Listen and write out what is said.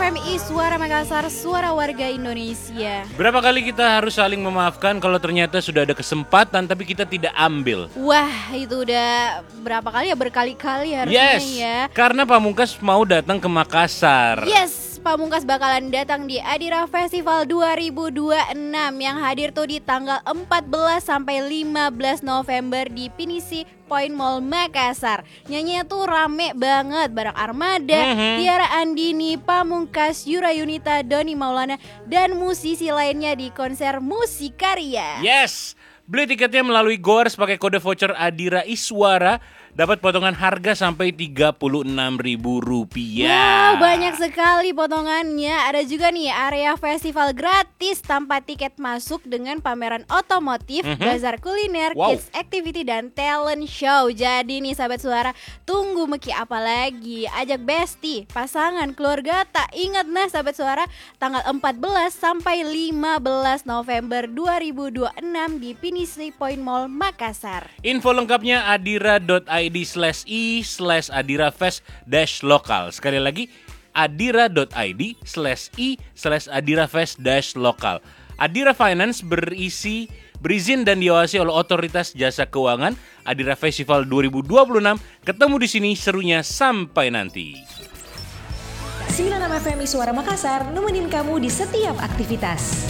FMI Suara Makassar, suara warga Indonesia. Berapa kali kita harus saling memaafkan kalau ternyata sudah ada kesempatan tapi kita tidak ambil? Wah, itu udah berapa kali ya? Berkali-kali harusnya ya. Karena Pamungkas mau datang ke Makassar. Yes, Pamungkas bakalan datang di Adira Festival 2026 yang hadir tuh di tanggal 14 sampai 15 November di Pinisi Point Mall Makassar. Nyanyinya tuh rame banget bareng Armada, Tiara Andini, Pamungkas, Yura Yunita, Doni Maulana, dan musisi lainnya di konser Musikarya. Yes, beli tiketnya melalui Goers pakai kode voucher Adira Iswara. Dapat potongan harga sampai Rp36.000. Wow, banyak sekali potongannya. Ada juga nih area festival gratis tanpa tiket masuk dengan pameran otomotif, bazar kuliner, kids activity, dan talent show. Jadi nih sahabat suara, tunggu meki apa lagi? Ajak bestie, pasangan, keluarga, tak ingat nah sahabat suara, tanggal 14 sampai 15 November 2026 di Pinisi Point Mall Makassar. Info lengkapnya adira.id/i/adirafest-lokal. Sekali lagi, adira.id/i/adirafest-lokal. Adira Finance berizin dan diawasi oleh Otoritas Jasa Keuangan. Adira Festival 2026. Ketemu di sini, serunya sampai nanti. 96 FMI Suara Makassar nemenin kamu di setiap aktivitas.